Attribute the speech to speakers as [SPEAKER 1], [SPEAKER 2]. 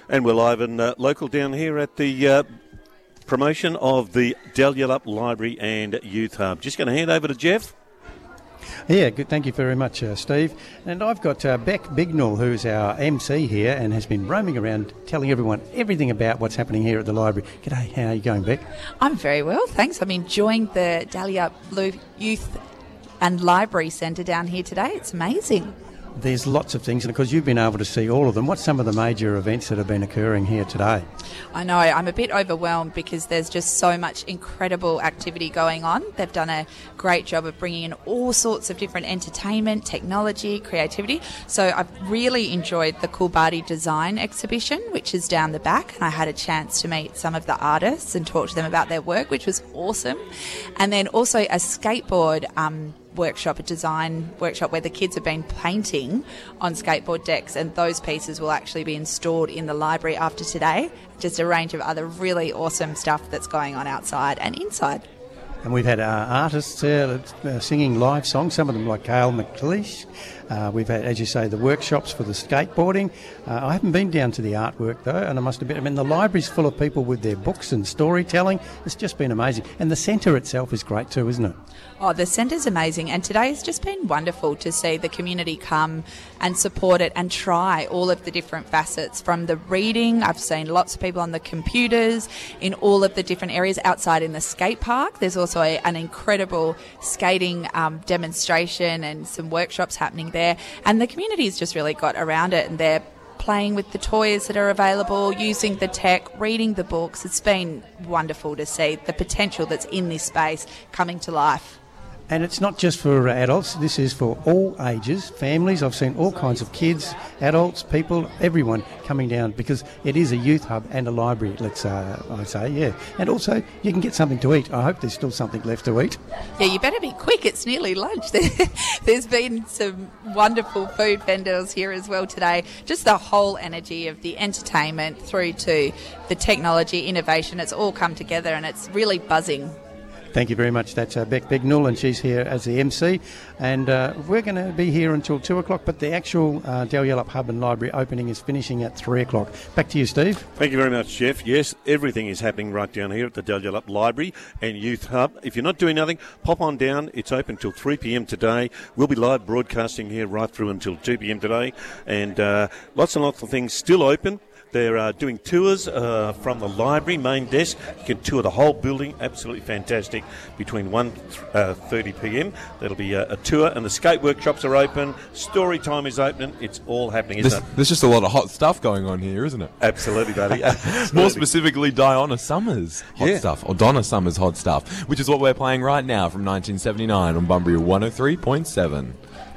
[SPEAKER 1] And we're live and local down here at the promotion of the Dalyalup Library and Youth Hub. Just going to hand over to Jeff.
[SPEAKER 2] Yeah, good. Thank you very much, Steve. And I've got Beck Bignell, who's our MC here and has been roaming around telling everyone everything about what's happening here at the library. G'day, how are you going, Beck?
[SPEAKER 3] I'm very well, thanks. I'm enjoying the Dalyalup Youth and Library Centre down here today. It's amazing.
[SPEAKER 2] There's lots of things, and of course you've been able to see all of them. What's some of the major events that have been occurring here today?
[SPEAKER 3] I know, I'm a bit overwhelmed because there's just so much incredible activity going on. They've done a great job of bringing in all sorts of different entertainment, technology, creativity. So I've really enjoyed the Coolbardie Design exhibition, which is down the back, and I had a chance to meet some of the artists and talk to them about their work, which was awesome. And then also a skateboard workshop, a design workshop where the kids have been painting on skateboard decks, and those pieces will actually be installed in the library after today. Just a range of other really awesome stuff that's going on outside and inside.
[SPEAKER 2] And we've had artists singing live songs, some of them like Cale McLeish. We've had, as you say, the workshops for the skateboarding. I haven't been down to the artwork, though, and I must admit, the library's full of people with their books and storytelling. It's just been amazing. And the centre itself is great too, isn't it?
[SPEAKER 3] Oh, the centre's amazing, and today's just been wonderful to see the community come and support it and try all of the different facets. From the reading, I've seen lots of people on the computers in all of the different areas outside in the skate park. There's also an incredible skating demonstration and some workshops happening there, and the community's just really got around it, and they're playing with the toys that are available, using the tech, reading the books. It's been wonderful to see the potential that's in this space coming to life.
[SPEAKER 2] And it's not just for adults, this is for all ages, families. I've seen all kinds of kids, adults, people, everyone coming down, because it is a youth hub and a library, I say, yeah. And also, you can get something to eat. I hope there's still something left to eat.
[SPEAKER 3] Yeah, you better be quick, it's nearly lunch. There's been some wonderful food vendors here as well today. Just the whole energy of the entertainment through to the technology, innovation, it's all come together and it's really buzzing.
[SPEAKER 2] Thank you very much. That's Beck Bignell, and she's here as the MC. And we're going to be here until 2 o'clock, but the actual Dalyalup Hub and Library opening is finishing at 3 o'clock. Back to you, Steve.
[SPEAKER 1] Thank you very much, Jeff. Yes, everything is happening right down here at the Dalyalup Library and Youth Hub. If you're not doing nothing, pop on down. It's open till 3 p.m. today. We'll be live broadcasting here right through until 2 p.m. today. And lots and lots of things still open. They're doing tours from the library main desk. You can tour the whole building. Absolutely fantastic. Between 1:30 p.m. That'll be a tour, and the skate workshops are open. Story time is open. It's all happening, isn't it?
[SPEAKER 4] There's just a lot of hot stuff going on here, isn't it?
[SPEAKER 1] Absolutely, buddy. Absolutely.
[SPEAKER 4] More specifically, Diana Summers' hot stuff, or Donna Summers' hot stuff, which is what we're playing right now from 1979 on Bunbury 103.7.